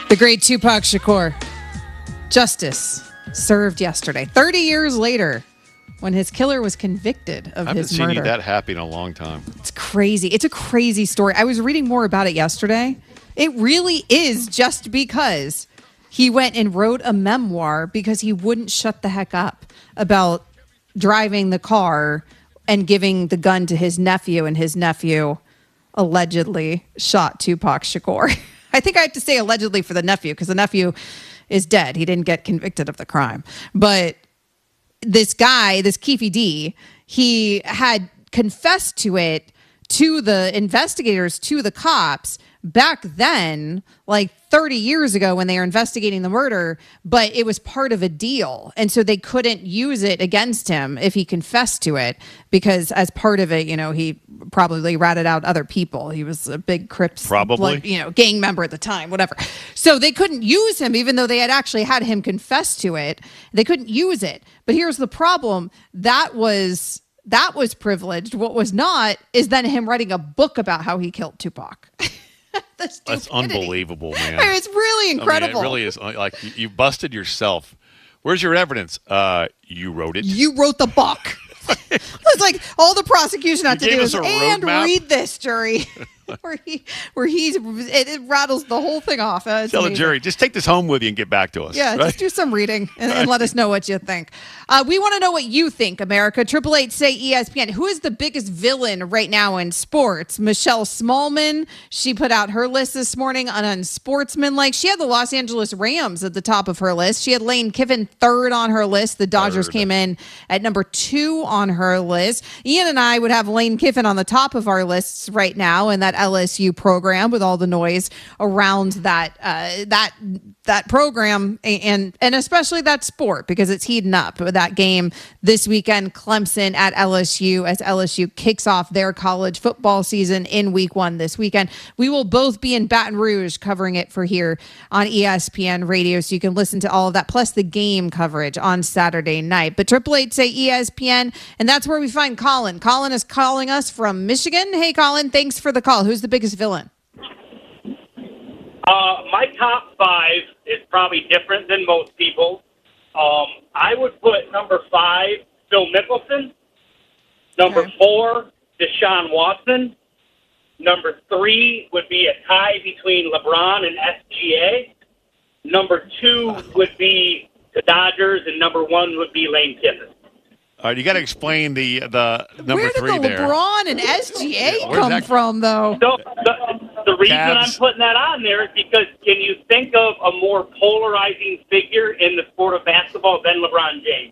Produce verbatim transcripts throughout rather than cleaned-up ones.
The great Tupac Shakur. Justice served yesterday, thirty years later, when his killer was convicted of I his haven't murder. seen you that happy in a long time. It's crazy. It's a crazy story. I was reading more about it yesterday. It really is just because he went and wrote a memoir because he wouldn't shut the heck up about driving the car and giving the gun to his nephew, and his nephew allegedly shot Tupac Shakur. I think I have to say allegedly for the nephew because the nephew is dead. He didn't get convicted of the crime. But this guy, this Keefe D, he had confessed to it to the investigators, to the cops back then, like thirty years ago when they were investigating the murder, but it was part of a deal. And so they couldn't use it against him if he confessed to it because as part of it, you know, he probably ratted out other people. He was a big Crips, probably, blood, you know, gang member at the time, whatever. So they couldn't use him even though they had actually had him confess to it. They couldn't use it. But here's the problem. That was... That was privileged. What was not is then him writing a book about how he killed Tupac. That's unbelievable, man. I mean, it's really incredible. I mean, it really is. Like, you, you busted yourself. Where's your evidence? Uh, you wrote it. You wrote the book. It's like all the prosecution had you to do is, and roadmap. Read this, jury. where he, where he's, it, it rattles the whole thing off. Uh, Tell amazing. the jury, just take this home with you and get back to us. Yeah, right? just do some reading and, and let us know what you think. Uh, we want to know what you think, America. Triple Eight say E S P N. Who is the biggest villain right now in sports? Michelle Smallman. She put out her list this morning on unsportsmanlike. She had the Los Angeles Rams at the top of her list. She had Lane Kiffin third on her list. The Dodgers third. Came in at number two on her list. Ian and I would have Lane Kiffin on the top of our lists right now in that L S U program with all the noise around that uh, that that program and and especially that sport because it's heating up with that game this weekend. Clemson at L S U as L S U kicks off their college football season in week one this weekend. We will both be in Baton Rouge covering it for here on E S P N Radio, so you can listen to all of that plus the game coverage on Saturday night. But Triple Eight say E S P N, and that's where we find Colin. Colin is calling us from Michigan. Hey, Colin, thanks for the call. Who's the biggest villain? Uh, my top five is probably different than most people. Um, I would put number five, Phil Mickelson. Number okay. four, Deshaun Watson. Number three would be a tie between LeBron and S G A. Number two would be the Dodgers, and number one would be Lane Kiffin. All right, you got to explain the the number Where did three the there. LeBron and S G A yeah, come from, though? So the, the reason Cavs. I'm putting that on there is because can you think of a more polarizing figure in the sport of basketball than LeBron James?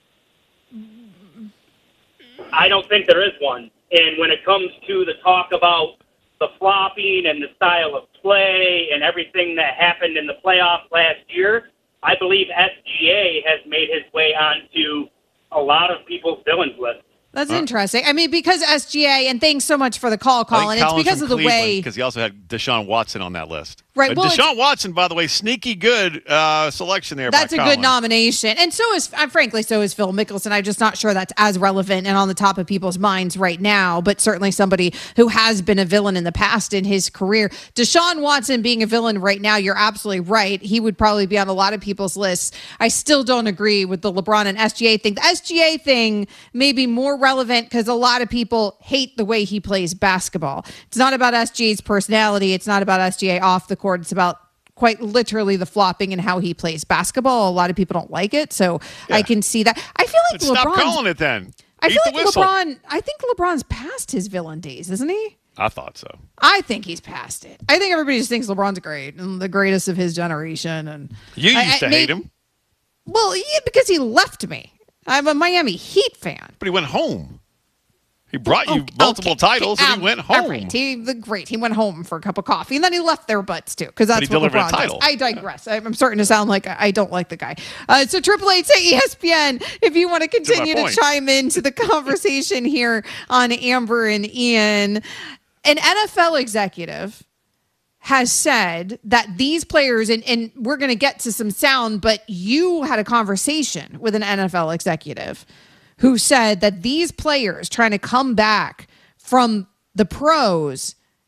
I don't think there is one. And when it comes to the talk about the flopping and the style of play and everything that happened in the playoffs last year, I believe S G A has made his way onto a lot of people's villains list. That's huh? interesting. I mean, because S G A, and thanks so much for the call, Colin. It's because of the Cleveland, way because he also had Deshaun Watson on that list. Right. Uh, well, Deshaun Watson, by the way, sneaky good uh, selection there. That's by a Colin. good nomination, and so is, uh, frankly, so is Phil Mickelson. I'm just not sure that's as relevant and on the top of people's minds right now. But certainly somebody who has been a villain in the past in his career. Deshaun Watson being a villain right now, you're absolutely right. He would probably be on a lot of people's lists. I still don't agree with the LeBron and S G A thing. The S G A thing may be more relevant because a lot of people hate the way he plays basketball. It's not about S G A's personality. It's not about S G A off the court. It's about quite literally the flopping and how he plays basketball. A lot of people don't like it, so yeah. I can see that. I feel like LeBron. Stop calling it then. I Beat feel the like whistle. LeBron. I think LeBron's past his villain days, isn't he? I thought so. I think he's past it. I think everybody just thinks LeBron's great and the greatest of his generation. And you used I, to I, hate maybe, him. Well, yeah, because he left me. I'm a Miami Heat fan. But he went home. He brought you okay, multiple okay, titles, okay. and Um, he went home. Right. He, the great. He went home for a cup of coffee, and then he left their butts too, because that's but he what delivered LeBron a title. does. I digress. Yeah. I'm starting to sound like I don't like the guy. Uh, so Triple Eight say E S P N if you want to continue to, to chime into the conversation here on Amber and Ian. An N F L executive has said that these players, and, and we're going to get to some sound, but you had a conversation with an N F L executive who said that these players trying to come back from the pros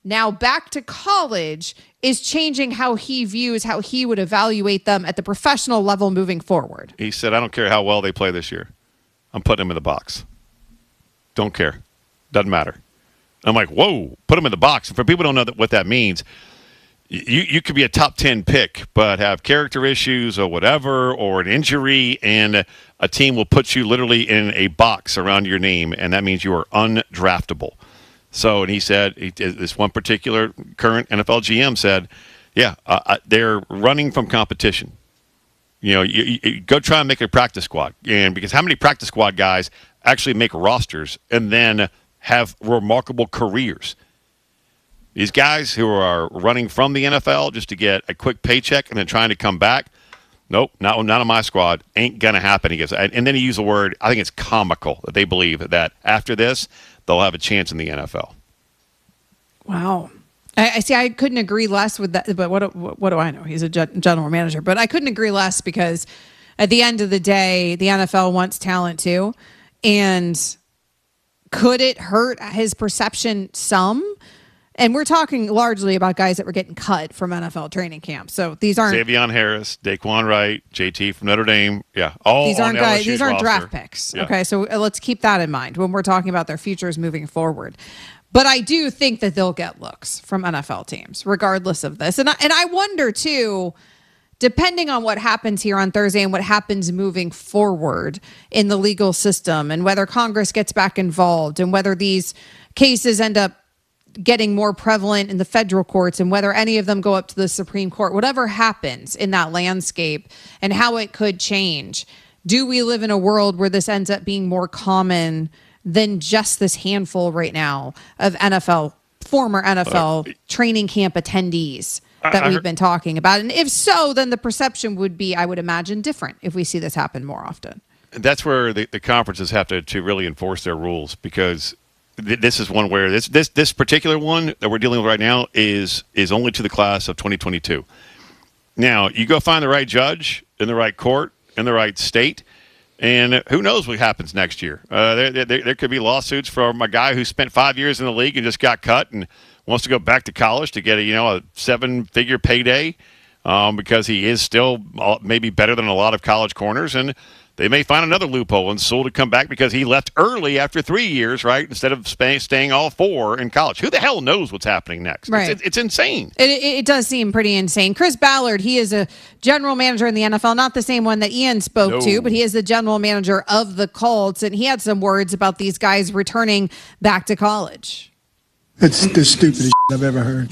now back to college is changing how he views how he would evaluate them at the professional level moving forward. He said, I don't care how well they play this year. I'm putting them in the box. Don't care. Doesn't matter. I'm like, whoa, put them in the box. For people who don't know that, what that means, you, you could be a top ten pick, but have character issues or whatever, or an injury, and a team will put you literally in a box around your name, and that means you are undraftable. So, and he said, he, this one particular current N F L G M said, yeah, uh, they're running from competition. You know, you, you go try and make a practice squad. And because how many practice squad guys actually make rosters and then have remarkable careers? These guys who are running from the N F L just to get a quick paycheck and then trying to come back, nope, not, not on my squad. Ain't going to happen. He goes, and then he used the word, I think it's comical that they believe that after this, they'll have a chance in the N F L. Wow. I, I see. I couldn't agree less with that. But what, what, what do I know? He's a general manager. But I couldn't agree less because at the end of the day, the N F L wants talent too. And could it hurt his perception some? And we're talking largely about guys that were getting cut from N F L training camp. So these aren't Xavier Harris, Daquan Wright, J T from Notre Dame. Yeah, all these aren't on guys. L S U's these aren't roster. draft picks. Yeah. Okay, so let's keep that in mind when we're talking about their futures moving forward. But I do think that they'll get looks from N F L teams, regardless of this. And I, and I wonder too, depending on what happens here on Thursday and what happens moving forward in the legal system, and whether Congress gets back involved, and whether these cases end up getting more prevalent in the federal courts, and whether any of them go up to the Supreme Court, whatever happens in that landscape and how it could change. Do we live in a world where this ends up being more common than just this handful right now of N F L, former N F L uh, training camp attendees that I, I we've heard, been talking about? And if so, then the perception would be, I would imagine, different if we see this happen more often. That's where the, the conferences have to, to really enforce their rules, because this is one where this this this particular one that we're dealing with right now is is only to the class of twenty twenty-two. Now, you go find the right judge in the right court in the right state, and who knows what happens next year. Uh, there, there there could be lawsuits from a guy who spent five years in the league and just got cut and wants to go back to college to get a you know a seven-figure payday um, because he is still maybe better than a lot of college corners, and they may find another loophole and Sewell to come back because he left early after three years, right, instead of stay, staying all four in college. Who the hell knows what's happening next? Right. It's, it's insane. It, it does seem pretty insane. Chris Ballard, he is a general manager in the N F L, not the same one that Ian spoke no. to, but he is the general manager of the Colts, and he had some words about these guys returning back to college. It's the stupidest shit I've ever heard.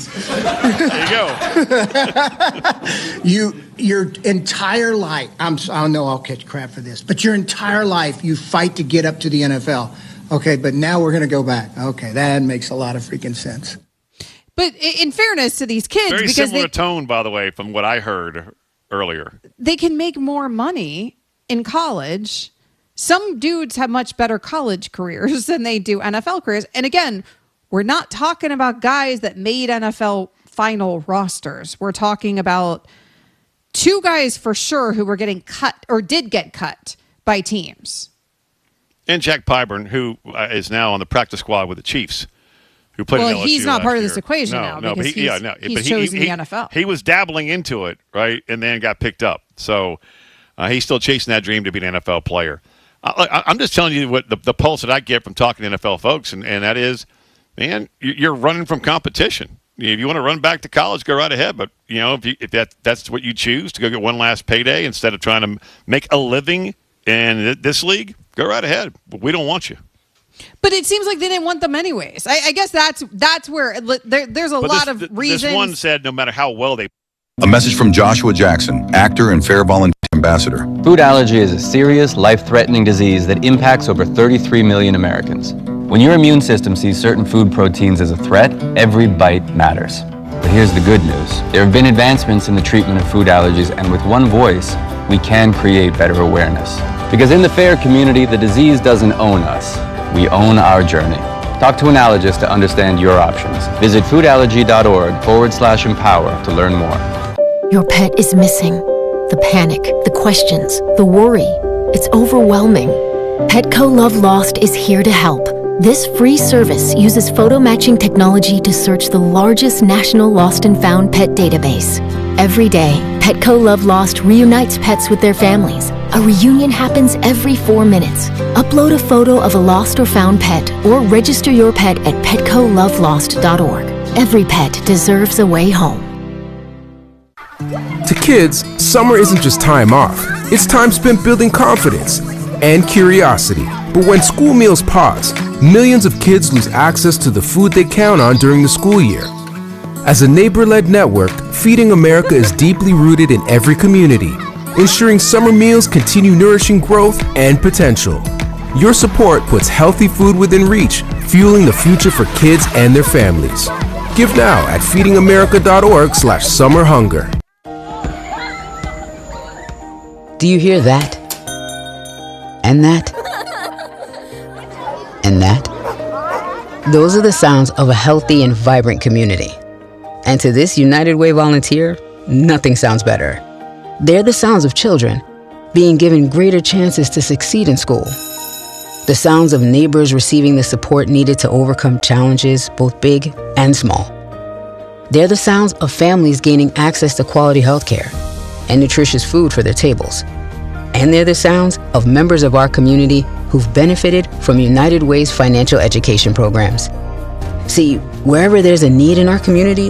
There you go. you, your entire life, I'm, I know I'll catch crap for this, but your entire life you fight to get up to the N F L. Okay, but now we're going to go back. Okay, that makes a lot of freaking sense. But in fairness to these kids, very because similar they, tone, by the way, from what I heard earlier. They can make more money in college. Some dudes have much better college careers than they do N F L careers. And again, we're not talking about guys that made N F L final rosters. We're talking about two guys for sure who were getting cut or did get cut by teams. And Jack Pyburn, who is now on the practice squad with the Chiefs, who played. Well, at L S U he's not last part year. of this equation no, now no, because but he, he's, yeah, no, he's but he, chosen he, the N F L. He was dabbling into it, right, and then got picked up. So uh, he's still chasing that dream to be an N F L player. I, I, I'm just telling you what the, the pulse that I get from talking to N F L folks, and, and that is, man, you're running from competition. If you want to run back to college, go right ahead. But you know, if, you, if that that's what you choose to go get one last payday instead of trying to make a living in this league, go right ahead. But we don't want you. But it seems like they didn't want them anyways. I, I guess that's that's where there, there's a but lot this, of reasons. This one said no matter how well they. A message from Joshua Jackson, actor and Fair Volunteer Ambassador. Food allergy is a serious, life-threatening disease that impacts over thirty-three million Americans. When your immune system sees certain food proteins as a threat, every bite matters. But here's the good news. There have been advancements in the treatment of food allergies, and with one voice, we can create better awareness. Because in the FAIR community, the disease doesn't own us. We own our journey. Talk to an allergist to understand your options. Visit foodallergy.org forward slash empower to learn more. Your pet is missing. The panic, the questions, the worry. It's overwhelming. Petco Love Lost is here to help. This free service uses photo matching technology to search the largest national lost and found pet database. Every day, Petco Love Lost reunites pets with their families. A reunion happens every four minutes. Upload a photo of a lost or found pet or register your pet at petco love lost dot org. Every pet deserves a way home. To kids, summer isn't just time off. It's time spent building confidence and curiosity. But when school meals pause, millions of kids lose access to the food they count on during the school year. As a neighbor-led network, Feeding America is deeply rooted in every community, ensuring summer meals continue nourishing growth and potential. Your support puts healthy food within reach, fueling the future for kids and their families. Give now at feeding america dot org slash summer hunger. Do you hear that? And that? And that? Those are the sounds of a healthy and vibrant community. And to this United Way volunteer, nothing sounds better. They're the sounds of children being given greater chances to succeed in school. The sounds of neighbors receiving the support needed to overcome challenges, both big and small. They're the sounds of families gaining access to quality healthcare and nutritious food for their tables. And they're the sounds of members of our community who've benefited from United Way's financial education programs. See, wherever there's a need in our community,